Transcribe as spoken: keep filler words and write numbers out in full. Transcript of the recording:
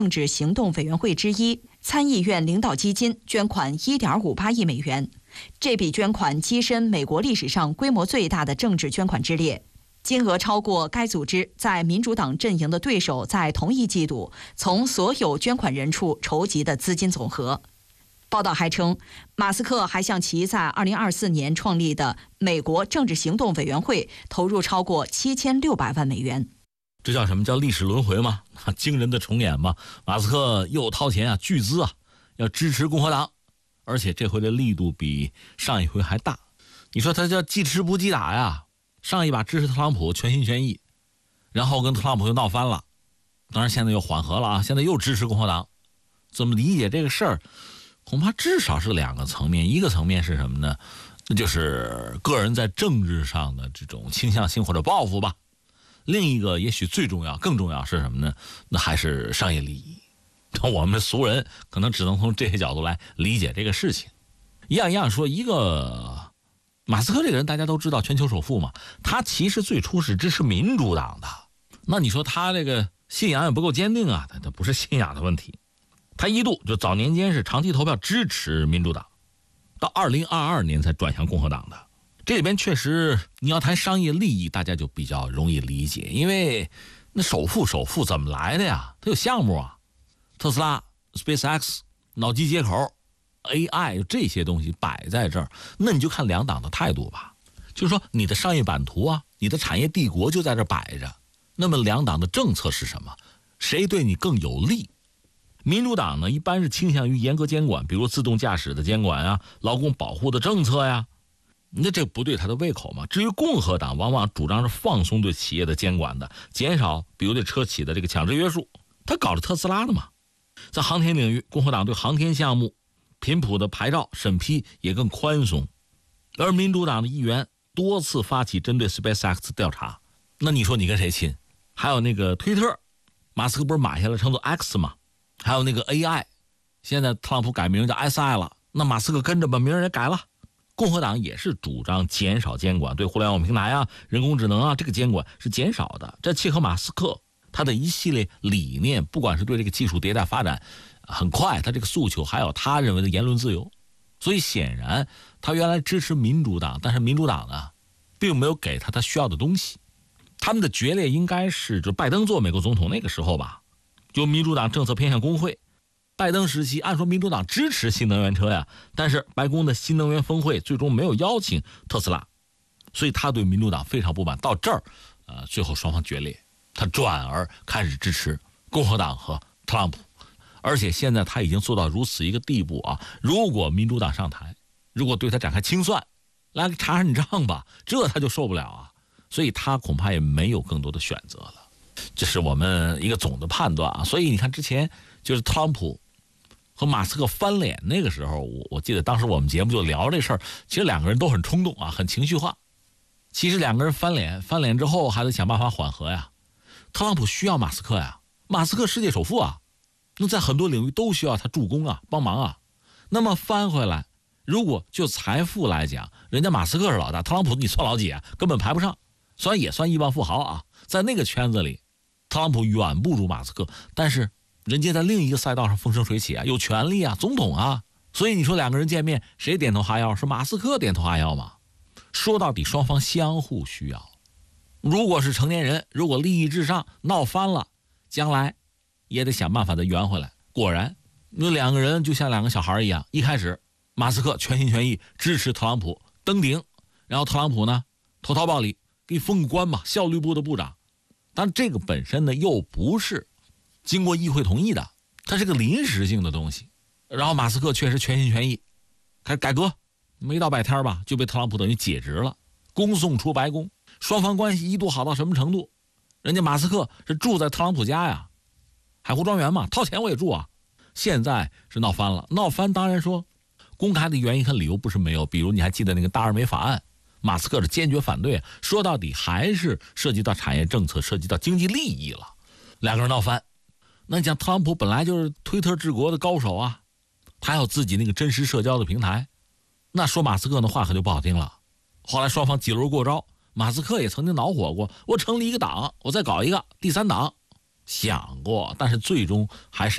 政治行动委员会之一，参议院领导基金捐款 一点五八亿美元。这笔捐款跻身美国历史上规模最大的政治捐款之列，金额超过该组织在民主党阵营的对手在同一季度从所有捐款人处筹集的资金总和。报道还称，马斯克还向其在二零二四年创立的美国政治行动委员会投入超过七千六百万美元。 这叫什么？叫历史轮回吗？惊人的重演吗？马斯克又掏钱啊，巨资啊，要支持共和党，而且这回的力度比上一回还大。你说他叫记吃不记打呀？上一把支持特朗普全心全意，然后跟特朗普又闹翻了，当然现在又缓和了啊，现在又支持共和党。怎么理解这个事儿？恐怕至少是两个层面。一个层面是什么呢？那就是个人在政治上的这种倾向性或者抱负吧。另一个也许最重要更重要是什么呢？那还是商业利益。我们俗人可能只能从这些角度来理解这个事情。一样一样说，一个马斯克这个人大家都知道，全球首富嘛，他其实最初是支持民主党的。那你说他这个信仰也不够坚定啊，他不是信仰的问题。他一度就早年间是长期投票支持民主党，到二零二二年才转向共和党的。这里边确实你要谈商业利益，大家就比较容易理解，因为那首富首富怎么来的呀？他有项目啊，特斯拉、SpaceX、脑机接口、A I 这些东西摆在这儿，那你就看两党的态度吧。就是说你的商业版图啊，你的产业帝国就在这摆着，那么两党的政策是什么？谁对你更有利？民主党呢，一般是倾向于严格监管，比如自动驾驶的监管啊，劳工保护的政策呀，那这不对他的胃口嘛。至于共和党，往往主张是放松对企业的监管的，减少比如对车企的这个强制约束。他搞了特斯拉的嘛，在航天领域，共和党对航天项目频谱的牌照审批也更宽松，而民主党的议员多次发起针对 SpaceX 调查。那你说你跟谁亲？还有那个推特，马斯克不是买下来称作 X 吗？还有那个 A I， 现在特朗普改名叫 S I 了，那马斯克跟着把名也改了。共和党也是主张减少监管，对互联网平台啊、人工智能啊，这个监管是减少的。这契合马斯克他的一系列理念，不管是对这个技术迭代发展很快，他这个诉求，还有他认为的言论自由。所以显然他原来支持民主党，但是民主党呢并没有给他他需要的东西。他们的决裂应该是就拜登做美国总统那个时候吧，就民主党政策偏向工会。拜登时期按说民主党支持新能源车呀，但是白宫的新能源峰会最终没有邀请特斯拉，所以他对民主党非常不满。到这儿呃，最后双方决裂，他转而开始支持共和党和特朗普。而且现在他已经做到如此一个地步啊，如果民主党上台，如果对他展开清算，来查查你账吧，这他就受不了啊。所以他恐怕也没有更多的选择了。这是我们一个总的判断啊。所以你看之前就是特朗普和马斯克翻脸那个时候，我我记得当时我们节目就聊这事儿，其实两个人都很冲动啊，很情绪化。其实两个人翻脸，翻脸之后还得想办法缓和呀。特朗普需要马斯克呀，马斯克世界首富啊，那在很多领域都需要他助攻啊，帮忙啊。那么翻回来，如果就财富来讲，人家马斯克是老大，特朗普你算老几啊？根本排不上。虽然也算亿万富豪啊，在那个圈子里，特朗普远不如马斯克，但是人家在另一个赛道上风生水起啊，有权利啊，总统啊。所以你说两个人见面，谁点头哈腰？是马斯克点头哈腰吗？说到底，双方相互需要。如果是成年人，如果利益至上闹翻了，将来也得想办法再圆回来。果然，那两个人就像两个小孩一样，一开始马斯克全心全意支持特朗普登顶，然后特朗普呢投桃报李，给封官嘛，效率部的部长。但这个本身呢又不是经过议会同意的，它是个临时性的东西。然后马斯克确实全心全意开始改革，没到百天吧，就被特朗普等于解职了，恭送出白宫。双方关系一度好到什么程度？人家马斯克是住在特朗普家呀，海湖庄园嘛，掏钱我也住啊。现在是闹翻了，闹翻当然说公开的原因和理由不是没有，比如你还记得那个大而美法案，马斯克是坚决反对，说到底还是涉及到产业政策，涉及到经济利益了，两个人闹翻。那讲特朗普本来就是推特治国的高手啊，他有自己那个真实社交的平台，那说马斯克的话可就不好听了。后来双方几轮过招，马斯克也曾经恼火过，我成立一个党，我再搞一个第三党，想过，但是最终还是